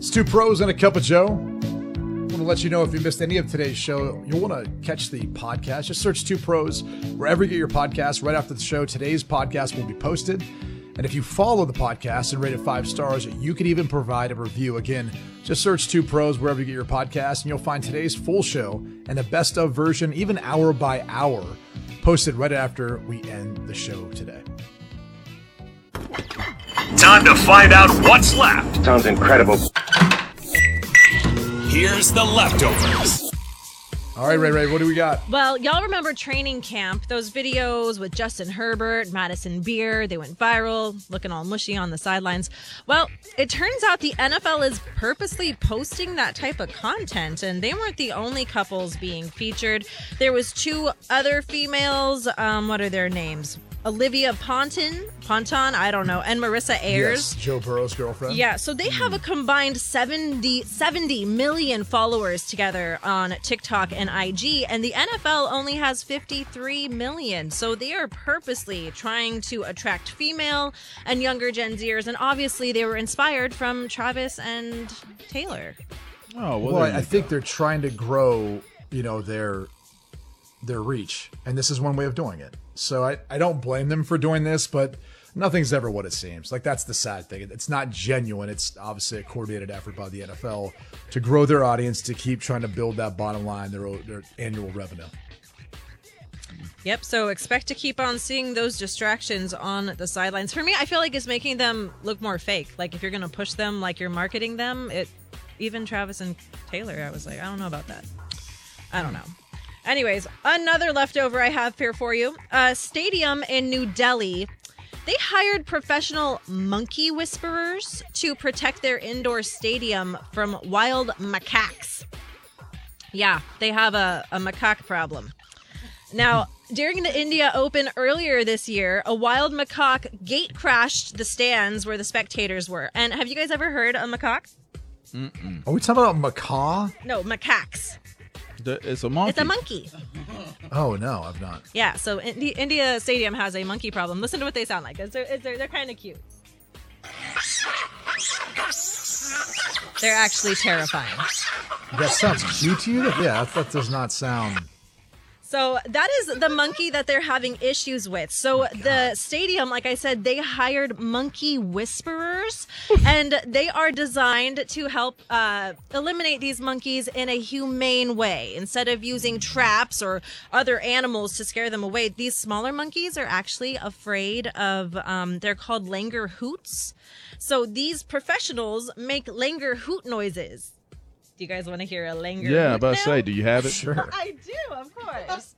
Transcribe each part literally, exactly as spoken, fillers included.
It's two pros and a cup of Joe. I want to let you know if you missed any of today's show, you'll want to catch the podcast. Just search Two Pros wherever you get your podcast. Right after the show, today's podcast will be posted. And if you follow the podcast and rate it five stars, you can even provide a review. Again, just search Two Pros wherever you get your podcast, and you'll find today's full show and the best of version, even hour by hour, posted right after we end the show today. Time to find out what's left. Sounds incredible. Here's the leftovers. All right, Ray Ray, what do we got? Well, y'all remember training camp, those videos with Justin Herbert, Madison Beer, they went viral, looking all mushy on the sidelines. Well, it turns out the N F L is purposely posting that type of content, and they weren't the only couples being featured. There was two other females, um, what are their names? Olivia Ponton, Ponton, I don't know, and Marissa Ayers. Yes, Joe Burrow's girlfriend. Yeah, so they have a combined seventy, seventy million followers together on TikTok and I G, and the N F L only has fifty-three million. So they are purposely trying to attract female and younger Gen Zers, and obviously they were inspired from Travis and Taylor. Oh, well, well I, I think they're trying to grow, you know, their their reach, and this is one way of doing it. So I, I don't blame them for doing this, but nothing's ever what it seems. Like, that's the sad thing. It's not genuine. It's obviously a coordinated effort by the N F L to grow their audience, to keep trying to build that bottom line, their, their annual revenue. Yep, so expect to keep on seeing those distractions on the sidelines. For me, I feel like it's making them look more fake. Like, if you're going to push them like you're marketing them, it even Travis and Taylor, I was like, I don't know about that. I don't know. Anyways, another leftover I have here for you. A stadium in New Delhi, they hired professional monkey whisperers to protect their indoor stadium from wild macaques. Yeah, they have a, a macaque problem. Now, during the India Open earlier this year, a wild macaque gate crashed the stands where the spectators were. And have you guys ever heard a macaque? Mm-mm. Are we talking about macaw? No, macaques. It's a monkey. It's a monkey. Oh, no, I've not. Yeah, so Indi- India Stadium has a monkey problem. Listen to what they sound like. It's, it's, they're they're kind of cute. They're actually terrifying. That sounds cute to you? Yeah, that, that does not sound... So that is the monkey that they're having issues with. So oh the stadium, like I said, they hired monkey whisperers, and they are designed to help uh, eliminate these monkeys in a humane way. Instead of using traps or other animals to scare them away, these smaller monkeys are actually afraid of, um, they're called langur hoots. So these professionals make langur hoot noises. Do you guys want to hear a langur? Yeah, I'm about now? to say, do you have it? Sure. I do, of course.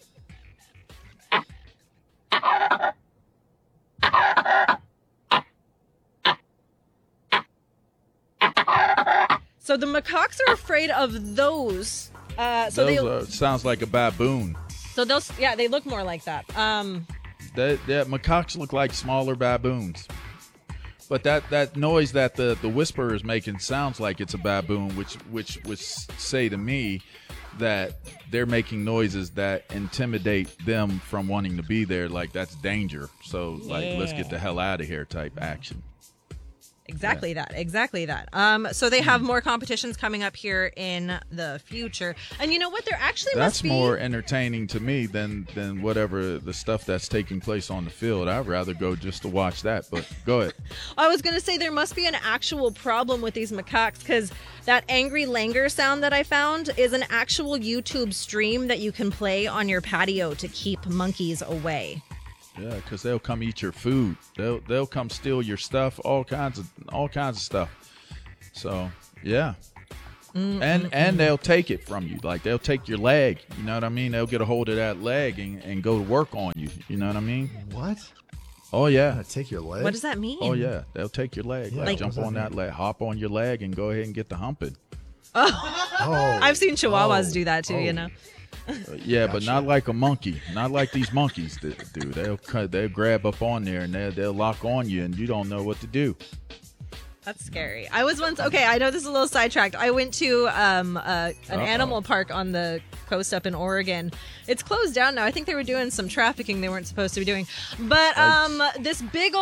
So the macaques are afraid of those. Uh, so those they uh, sounds like a baboon. So those, yeah, they look more like that. Um, that, that macaques look like smaller baboons. But that, that noise that the, the whisperer is making sounds like it's a baboon, which which would say to me that they're making noises that intimidate them from wanting to be there. Like, that's danger. So, like, yeah. let's get the hell out of here type action. Exactly yeah. that. Exactly that. Um, so they have more competitions coming up here in the future. And you know what? There actually That's must be... more entertaining to me than, than whatever the stuff that's taking place on the field. I'd rather go just to watch that, but go ahead. I was going to say there must be an actual problem with these macaques, because that angry langur sound that I found is an actual YouTube stream that you can play on your patio to keep monkeys away. Yeah, because they'll come eat your food. They'll they'll come steal your stuff. All kinds of all kinds of stuff. So yeah, mm-hmm. and and they'll take it from you. Like, they'll take your leg. You know what I mean? They'll get a hold of that leg and, and go to work on you. You know what I mean? What? Oh yeah. Take your leg? What does that mean? Oh yeah, they'll take your leg. Yeah, like, like, jump on that leg, hop on your leg, and go ahead and get the humping. Oh, oh. I've seen Chihuahuas oh. do that too. Oh. You know. Uh, yeah, Gotcha. but not like a monkey. Not like these monkeys do. They'll cut, they'll grab up on there and they'll, they'll lock on you, and you don't know what to do. That's scary. I was once, okay, I know this is a little sidetracked. I went to um, uh, an Uh-oh. animal park on the coast up in Oregon. It's closed down now. I think they were doing some trafficking they weren't supposed to be doing. But um, this big old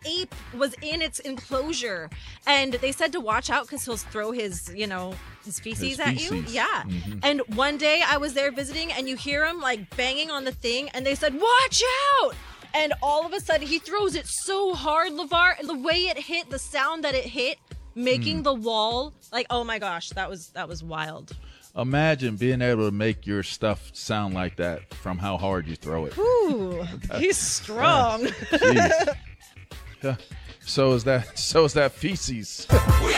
ape was in its enclosure, and they said to watch out because he'll throw his, you know, his feces His at you. feces. Yeah. Mhm. And one day I was there visiting, and you hear him like banging on the thing, and they said, "Watch out!" And all of a sudden, he throws it so hard, LeVar, and the way it hit, the sound that it hit, making Mm. the wall, like, oh my gosh, that was that was wild. Imagine being able to make your stuff sound like that from how hard you throw it. Ooh, he's strong. Jeez. Yeah. So is that. So is that feces.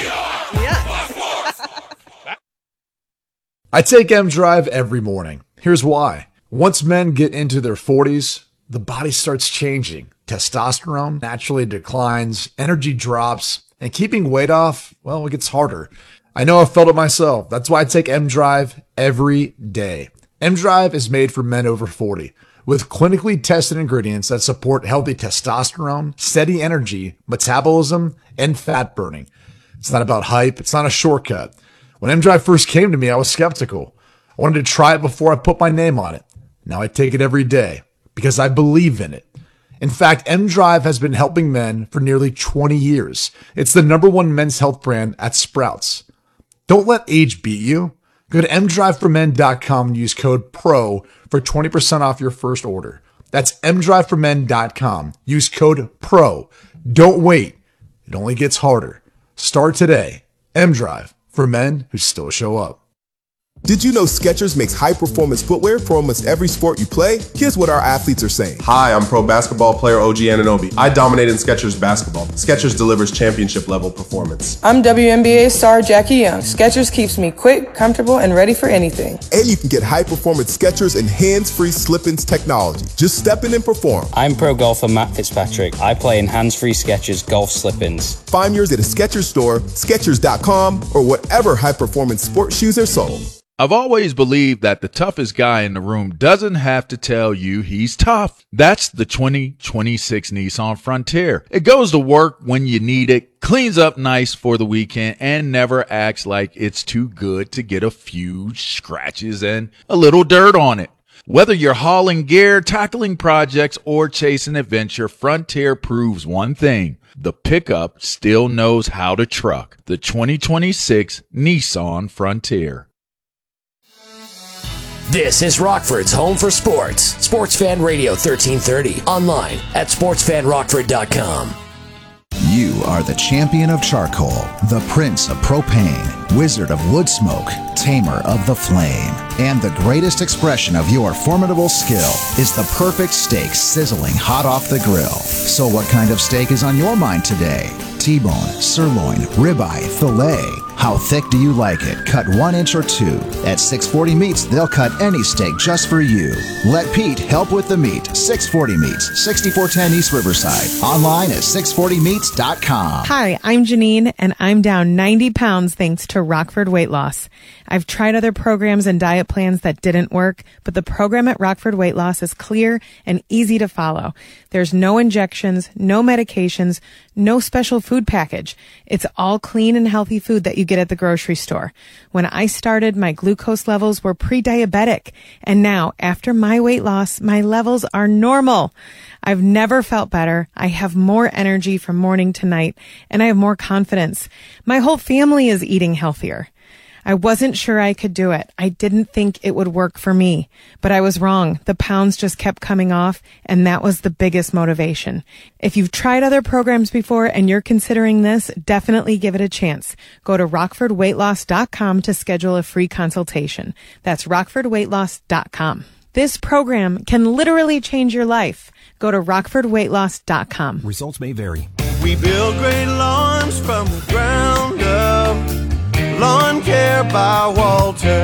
I take M Drive every morning. Here's why. Once men get into their forties, the body starts changing. Testosterone naturally declines, energy drops, and keeping weight off, well, it gets harder. I know I've felt it myself. That's why I take M Drive every day. M Drive is made for men over forty with clinically tested ingredients that support healthy testosterone, steady energy, metabolism, and fat burning. It's not about hype. It's not a shortcut. When M Drive first came to me, I was skeptical. I wanted to try it before I put my name on it. Now I take it every day because I believe in it. In fact, M Drive has been helping men for nearly twenty years. It's the number one men's health brand at Sprouts. Don't let age beat you. Go to m drive for men dot com and use code PRO for twenty percent off your first order. That's m drive for men dot com. Use code PRO. Don't wait. It only gets harder. Start today. M-Drive, for men who still show up. Did you know Skechers makes high-performance footwear for almost every sport you play? Here's what our athletes are saying. Hi, I'm pro basketball player O G Anunoby. I dominate in Skechers basketball. Skechers delivers championship-level performance. I'm W N B A star Jackie Young. Skechers keeps me quick, comfortable, and ready for anything. And you can get high-performance Skechers and hands-free slip-ins technology. Just step in and perform. I'm pro golfer Matt Fitzpatrick. I play in hands-free Skechers golf slip-ins. Find yours at a Skechers store, Skechers dot com, or whatever high-performance sports shoes are sold. I've always believed that the toughest guy in the room doesn't have to tell you he's tough. That's the twenty twenty-six Nissan Frontier. It goes to work when you need it, cleans up nice for the weekend, and never acts like it's too good to get a few scratches and a little dirt on it. Whether you're hauling gear, tackling projects, or chasing adventure, Frontier proves one thing. The pickup still knows how to truck. The twenty twenty-six Nissan Frontier. This is Rockford's home for sports. Sports Fan Radio thirteen thirty. Online at sports fan rockford dot com. You are the champion of charcoal, the prince of propane, wizard of wood smoke, tamer of the flame. And the greatest expression of your formidable skill is the perfect steak sizzling hot off the grill. So what kind of steak is on your mind today? T-bone, sirloin, ribeye, filet. How thick do you like it? Cut one inch or two. At six forty Meats, they'll cut any steak just for you. Let Pete help with the meat. six forty Meats, sixty-four ten East Riverside. Online at six forty meats dot com. Hi, I'm Janine, and I'm down ninety pounds thanks to Rockford Weight Loss. I've tried other programs and diet plans that didn't work, but the program at Rockford Weight Loss is clear and easy to follow. There's no injections, no medications, no special food package. It's all clean and healthy food that you get at the grocery store. When I started, my glucose levels were pre-diabetic, and now, after my weight loss, my levels are normal. I've never felt better. I have more energy from morning to night, and I have more confidence. My whole family is eating healthier. I wasn't sure I could do it. I didn't think it would work for me, but I was wrong. The pounds just kept coming off, and that was the biggest motivation. If you've tried other programs before and you're considering this, definitely give it a chance. Go to rockford weight loss dot com to schedule a free consultation. That's rockford weight loss dot com. This program can literally change your life. Go to rockford weight loss dot com. Results may vary. We build great lawns from the ground up. Lawn Care by Walter.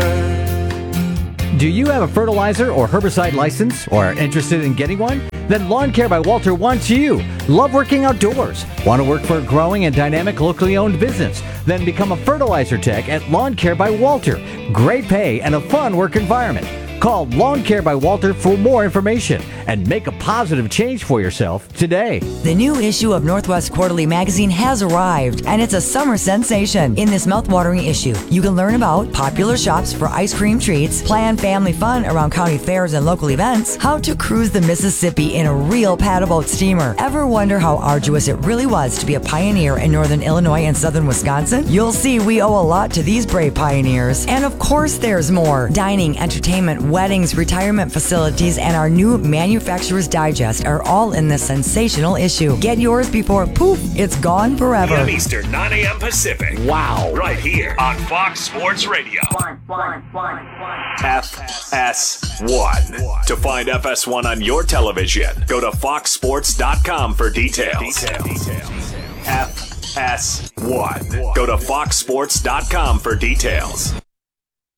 Do you have a fertilizer or herbicide license or are interested in getting one? Then Lawn Care by Walter wants you. Love working outdoors? Want to work for a growing and dynamic locally owned business? Then become a fertilizer tech at Lawn Care by Walter. Great pay and a fun work environment. Call Lawn Care by Walter for more information and make a positive change for yourself today. The new issue of Northwest Quarterly Magazine has arrived, and it's a summer sensation. In this mouthwatering issue, you can learn about popular shops for ice cream treats, plan family fun around county fairs and local events, how to cruise the Mississippi in a real paddleboat steamer. Ever wonder how arduous it really was to be a pioneer in northern Illinois and southern Wisconsin? You'll see we owe a lot to these brave pioneers. And of course there's more. Dining, entertainment, weddings, retirement facilities, and our new Manufacturer's Digest are all in this sensational issue. Get yours before, poof, it's gone forever. eight a.m. Eastern, nine a.m. Pacific. Wow. Right here on Fox Sports Radio. F S one. To find F S one on your television, go to fox sports dot com for details. F S one. Go to fox sports dot com for details.